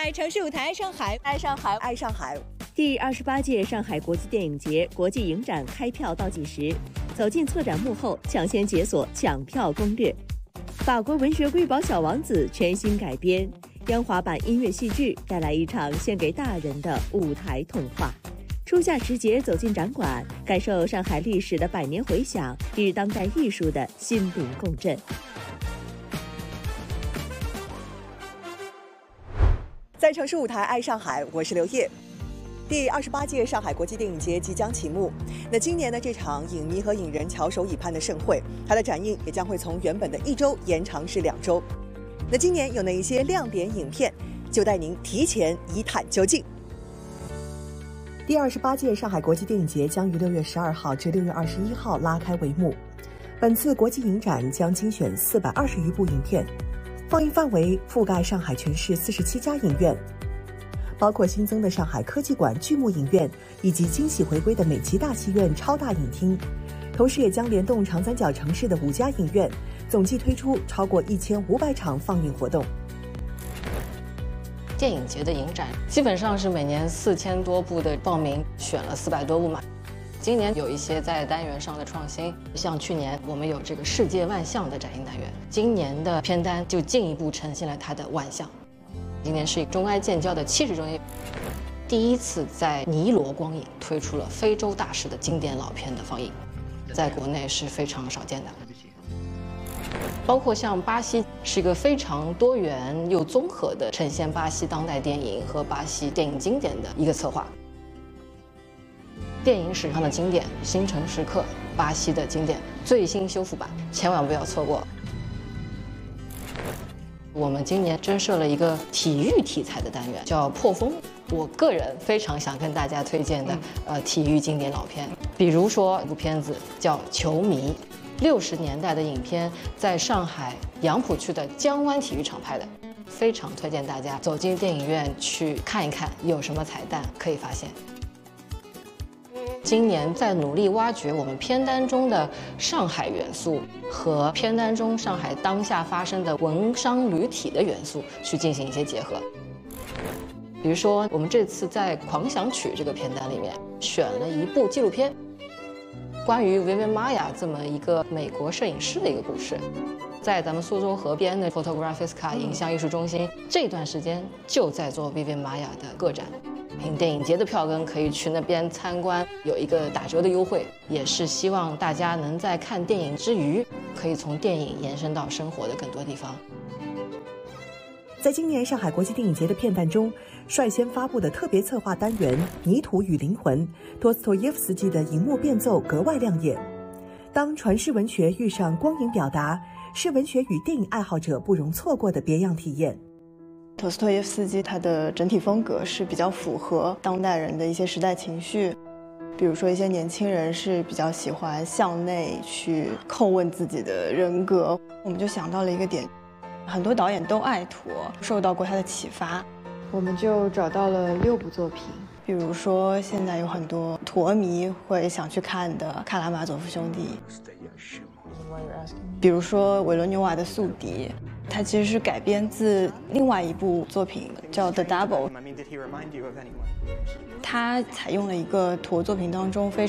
在城市舞台上海， 爱上海，爱上海。 第28届上海国际电影节国际影展开票倒计时，走进策展幕后，抢先解锁抢票攻略。法国文学瑰宝《小王子》全新改编，央华版音乐戏剧带来一场献给大人的舞台童话。初夏时节走进展馆，感受上海历史的百年回响与当代艺术的心灵共振。 在城市舞台爱上海，我是刘烨。第28届上海国际电影节即将启幕。那今年的这场影迷和影人翘首以盼的盛会，它的展映也将会从原本的1周延长至2周。那今年有哪一些亮点影片，就带您提前一探究竟。第28届上海国际电影节将于6月12号至6月21号拉开帷幕。本次国际影展将精选420余部影片，放映范围覆盖上海全市47家影院，包括新增的上海科技馆巨幕影院以及惊喜回归的美琪大戏院超大影厅，同时也将联动长三角城市的5家影院，总计推出超过1500场放映活动。 电影节的影展基本上是每年4000多部的报名，选了400多部嘛。今年有一些在单元上的创新，像去年我们有这个世界万象的展映单元，今年的片单就进一步呈现了它的万象。今年是中埃建交的70周年，第一次在尼罗光影推出了非洲大师的经典老片的放映，在国内是非常少见的。包括像巴西是一个非常多元又综合的呈现巴西当代电影和巴西电影经典的一个策划。电影史上的经典《星辰时刻》，巴西的经典最新修复版，千万不要错过。我们今年增设了一个体育题材的单元，叫破风。我个人非常想跟大家推荐的体育经典老片，比如说一部片子叫《球迷》，60年代的影片，在上海杨浦区的江湾体育场拍的，非常推荐大家走进电影院去看一看，有什么彩蛋可以发现。今年在努力挖掘我们片单中的上海元素和片单中上海当下发生的文商旅体的元素去进行一些结合。比如说，我们这次在《狂想曲》这个片单里面选了一部纪录片，关于维维玛雅这么一个美国摄影师的一个故事。在咱们苏州河边的 Photographiska 影像艺术中心，这段时间就在做维维玛雅的个展。凭电影节的票根可以去那边参观，有一个打折的优惠，也是希望大家能在看电影之余，可以从电影延伸到生活的更多地方。 在今年上海国际电影节的片段中，率先发布的特别策划单元《泥土与灵魂》，托斯托耶夫斯基的荧幕变奏格外亮眼。当传世文学遇上光影表达，是文学与电影爱好者不容错过的别样体验。 托斯托耶夫斯基他的整体风格是比较符合当代人的一些时代情绪，比如说一些年轻人是比较喜欢向内去叩问自己的人格，我们就想到了一个点，很多导演都爱陀，受到过他的启发， 我们就找到了6部作品， 比如说现在有很多陀迷会想去看的《卡拉马佐夫兄弟》，比如说维罗纽瓦的《宿敌》，它其实是改编自另外一部作品叫《The Double》，它采用了一个陀作品当中非